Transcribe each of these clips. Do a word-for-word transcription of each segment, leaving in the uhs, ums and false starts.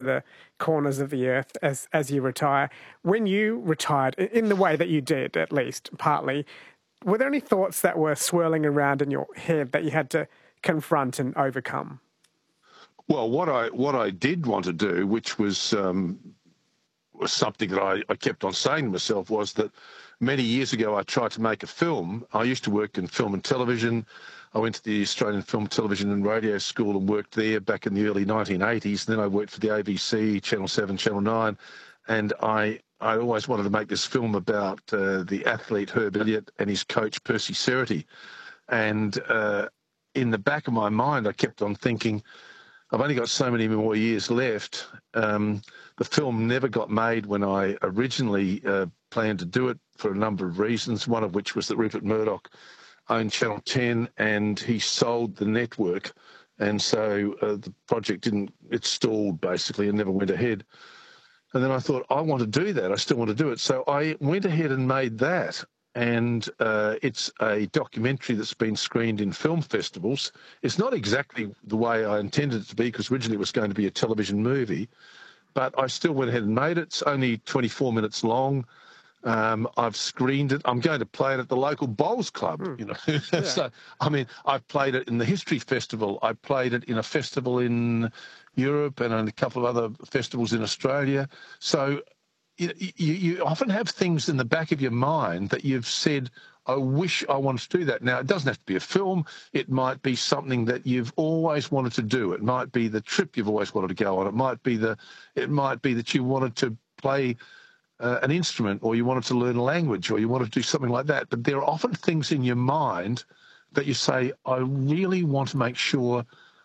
the corners of the earth as, as you retire. When you retired, in the way that you did, at least, partly, were there any thoughts that were swirling around in your head that you had to confront and overcome? Well, what I what I did want to do, which was um, was something that I, I kept on saying to myself, was that many years ago I tried to make a film. I used to work in film and television. I went to the Australian Film, Television and Radio School and worked there back in the early nineteen eighties. Then I worked for the A B C, Channel seven, Channel nine, and I I always wanted to make this film about uh, the athlete Herb Elliott and his coach Percy Cerutty. And uh, in the back of my mind, I kept on thinking, I've only got so many more years left. Um, the film never got made when I originally uh, planned to do it for a number of reasons, one of which was that Rupert Murdoch owned Channel ten and he sold the network. And so uh, the project didn't, it stalled basically and never went ahead. And then I thought, I want to do that. I still want to do it. So I went ahead and made that. And uh, it's a documentary that's been screened in film festivals. It's not exactly the way I intended it to be, because originally it was going to be a television movie, but I still went ahead and made it. It's only twenty-four minutes long. Um, I've screened it. I'm going to play it at the local bowls club, mm. you know. Yeah. So, I mean, I've played it in the History Festival. I played it in a festival in Europe and in a couple of other festivals in Australia. So You, you, you often have things in the back of your mind that you've said, I wish I wanted to do that. Now, it doesn't have to be a film. It might be something that you've always wanted to do. It might be the trip you've always wanted to go on. It might be the, it might be that you wanted to play uh, an instrument, or you wanted to learn a language, or you wanted to do something like that. But there are often things in your mind that you say, I really want to make sure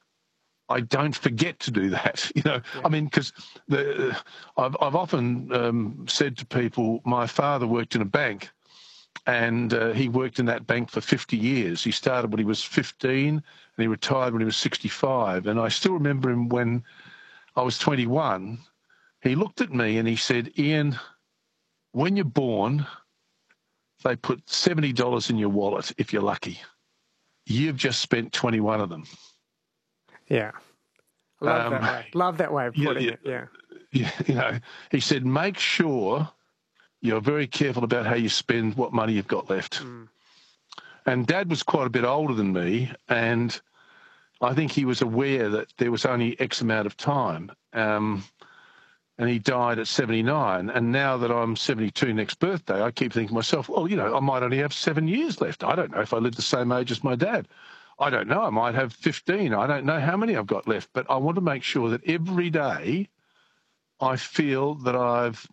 I don't forget to do that, you know. Yeah. I mean, because the I've I've often um, said to people, my father worked in a bank, and uh, he worked in that bank for fifty years. He started when he was fifteen, and he retired when he was sixty-five. And I still remember him when I was twenty-one. He looked at me and he said, Ian, when you're born, they put seventy dollars in your wallet if you're lucky. You've just spent twenty-one of them. Yeah. Love um, that way. Love that way of putting yeah, it, yeah. You know, he said, make sure you're very careful about how you spend what money you've got left. Mm. And Dad was quite a bit older than me, and I think he was aware that there was only X amount of time. Um, and he died at seventy-nine. And now that I'm seventy-two next birthday, I keep thinking to myself, well, you know, I might only have seven years left. I don't know if I live the same age as my dad. I don't know. I might have fifteen. I don't know how many I've got left. But I want to make sure that every day I feel that I've,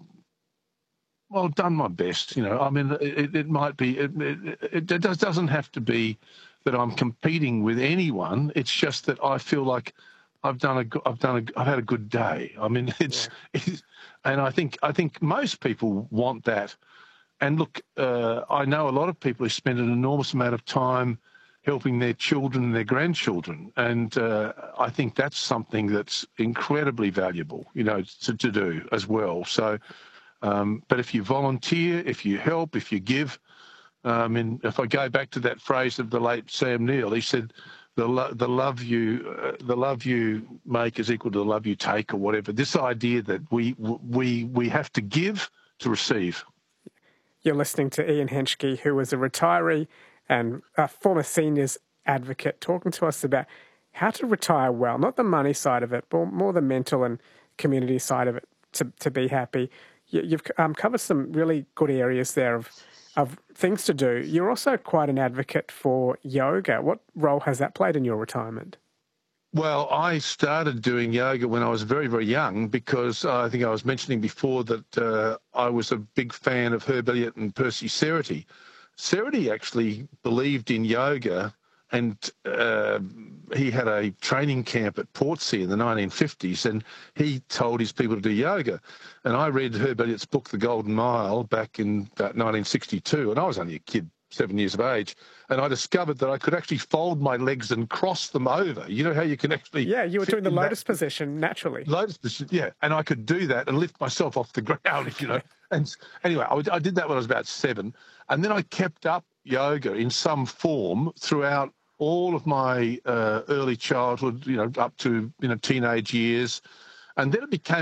well, done my best. You know, I mean, it, it might be, it, it, it doesn't have to be that I'm competing with anyone. It's just that I feel like I've done a, I've done a, I've had a good day. I mean, it's, yeah. it's and I think, I think most people want that. And look, uh, I know a lot of people who spend an enormous amount of time helping their children and their grandchildren. And uh, I think that's something that's incredibly valuable, you know, to, to do as well. So, um, but if you volunteer, if you help, if you give, um, and if I go back to that phrase of the late Sam Neill, he said, the, lo- the love you uh, the love you make is equal to the love you take, or whatever. This idea that we we we have to give to receive. You're listening to Ian Henschke, who was a retiree and a former seniors advocate, talking to us about how to retire well, not the money side of it, but more the mental and community side of it to, to be happy. You, you've um, covered some really good areas there of, of things to do. You're also quite an advocate for yoga. What role has that played in your retirement? Well, I started doing yoga when I was very, very young, because uh, I think I was mentioning before that uh, I was a big fan of Herb Elliott and Percy Cerutty. Cerutty actually believed in yoga, and uh, he had a training camp at Portsea in the nineteen fifties, and he told his people to do yoga. And I read Herb Elliott's book, The Golden Mile, back in about nineteen sixty-two, and I was only a kid, seven years of age, and I discovered that I could actually fold my legs and cross them over. You know how you can actually... Yeah, you were doing the lotus that position naturally. Lotus position, yeah, and I could do that and lift myself off the ground, you know. And anyway, I, I did that when I was about seven, and then I kept up yoga in some form throughout all of my uh, early childhood, you know, up to, you know, teenage years, and then it became